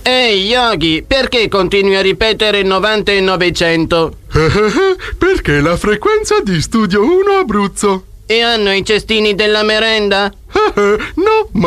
Ehi, Yogi, perché continui a ripetere 90 e 900? Perché la frequenza di Studio 1 Abruzzo. E hanno i cestini della merenda? No, ma